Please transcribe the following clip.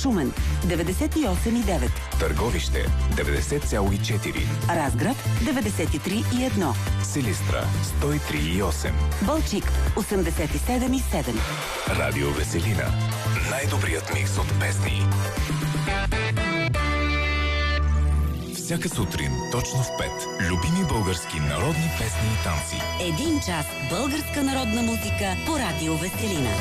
Шумен 98,9. Търговище 90,4. Разград 93,1. Силистра 103,8. Балчик 87,7. Радио Веселина. Най-добрият микс от песни. Всяка сутрин, точно в 5. Любими български народни песни и танци. 1 час българска народна музика по Радио Веселина.